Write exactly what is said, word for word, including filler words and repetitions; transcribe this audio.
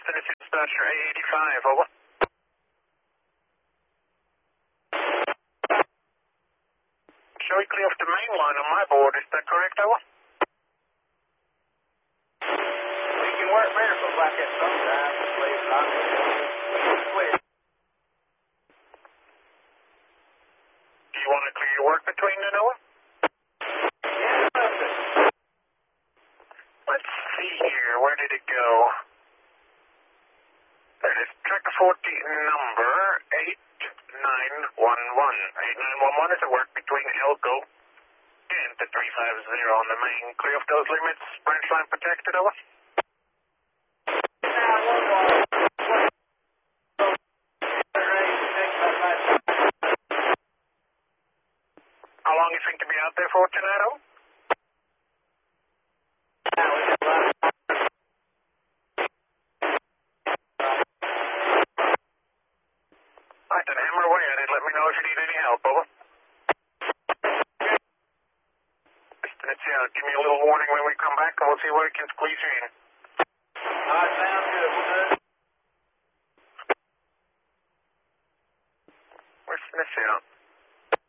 Tennessee dispatcher A eighty-five, over. Showing clear off the main line on my board, is that correct, over? We can work miracles like that sometimes, believe it or not. It's clear. Do you want to clear your work between then, over? Yeah, perfect. Let's see here, where did it go? There it is, tracker forty, number eight nine one one. eight nine one one is a work between Elko and the three five zero on the main. Clear off those limits, branch line protected, over? How long you think to be out there for tonight, over? Alright, then hammer away at it. Let me know if you need any help, over. Tennessee, uh, give me a little warning when we come back and we'll see where we can squeeze you in. Alright, sounds good. We'll do it. Where's Tennessee?